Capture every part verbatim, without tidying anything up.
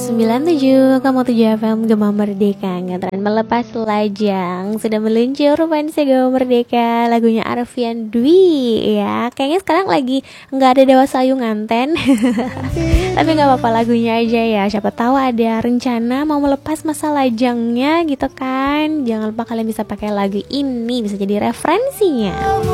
sembilan puluh tujuh koma tujuh F M Gema Merdeka, ngetren melepas lajang. Sudah meluncur fansnya Gema Merdeka, lagunya Arfian Dwi ya. Kayaknya sekarang lagi nggak ada Dewa Sayu nganten. Tapi nggak apa-apa, lagunya aja ya. Siapa tahu ada rencana mau melepas masa lajangnya gitu kan. Jangan lupa kalian bisa pakai lagu ini, bisa jadi referensinya.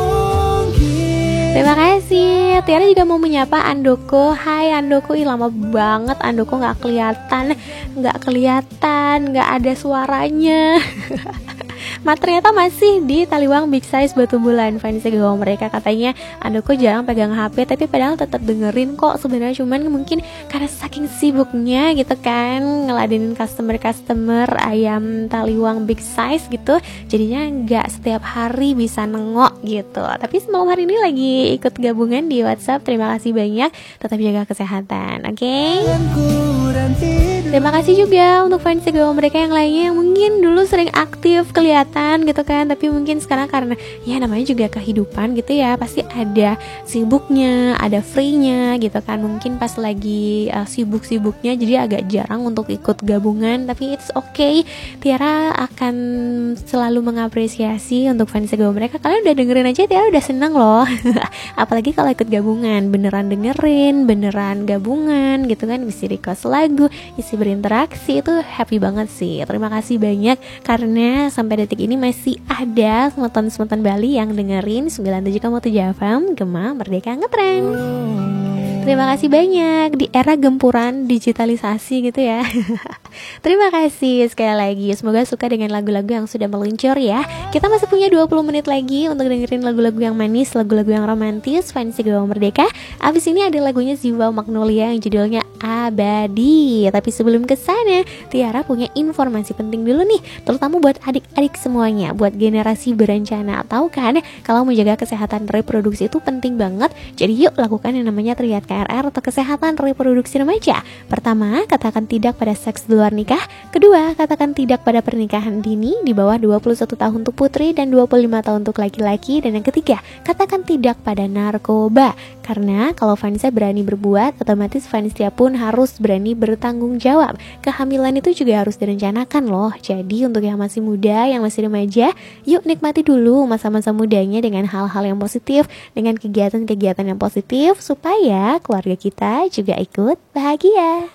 Terima kasih. Tiara juga mau menyapa Andoko. Hai Andoko, ih lama banget Andoko nggak kelihatan, nggak kelihatan, nggak ada suaranya. Ma ternyata masih di Taliwang Big Size Batu Bulan. Fansnya Gema Merdeka katanya Andoko jarang pegang H P, tapi padahal tetap dengerin kok sebenarnya, cuman mungkin karena saking sibuknya gitu kan ngeladenin customer-customer ayam Taliwang Big Size gitu, jadinya nggak setiap hari bisa nengok gitu. Tapi malam hari ini lagi ikut gabungan di WhatsApp. Terima kasih banyak, tetap jaga kesehatan, oke? Okay? Terima kasih juga untuk fans Gema Merdeka yang lainnya yang mungkin dulu sering aktif kelihatan gitu kan, tapi mungkin sekarang karena ya namanya juga kehidupan gitu ya, pasti ada sibuknya, ada free-nya gitu kan. Mungkin pas lagi uh, sibuk-sibuknya jadi agak jarang untuk ikut gabungan, tapi it's okay. Tiara akan selalu mengapresiasi untuk fans Gema Merdeka. Kalian udah dengerin aja Tiara udah seneng loh. Apalagi kalau ikut gabungan, beneran dengerin, beneran gabungan gitu kan, isi request lagu, isi berinteraksi, itu happy banget sih. Terima kasih banyak karena sampai detik ini masih ada semeton-semeton Bali yang dengerin sembilan puluh tujuh koma tujuh F M Gema Merdeka Ngetren. Terima kasih banyak di era gempuran digitalisasi gitu ya. Terima kasih sekali lagi. Semoga suka dengan lagu-lagu yang sudah meluncur ya. Kita masih punya dua puluh menit lagi untuk dengerin lagu-lagu yang manis, lagu-lagu yang romantis fans Gema Merdeka. Abis ini ada lagunya Ziwa Magnolia yang judulnya Abadi. Tapi sebelum kesana, Tiara punya informasi penting dulu nih, terutama buat adik-adik semuanya, buat generasi berencana. Tahu kan kalau menjaga kesehatan reproduksi itu penting banget. Jadi yuk lakukan yang namanya Triad K R R atau kesehatan reproduksi remaja. Pertama, katakan tidak pada seks di luar nikah. Kedua, katakan tidak pada pernikahan dini di bawah dua puluh satu tahun untuk putri dan dua puluh lima tahun untuk laki-laki. Dan yang ketiga, katakan tidak pada narkoba. Karena kalau Vanessa berani berbuat, otomatis Vanessa pun harus berani bertanggung jawab. Kehamilan itu juga harus direncanakan loh. Jadi untuk yang masih muda, yang masih remaja, yuk nikmati dulu masa-masa mudanya dengan hal-hal yang positif, dengan kegiatan-kegiatan yang positif, supaya keluarga kita juga ikut bahagia.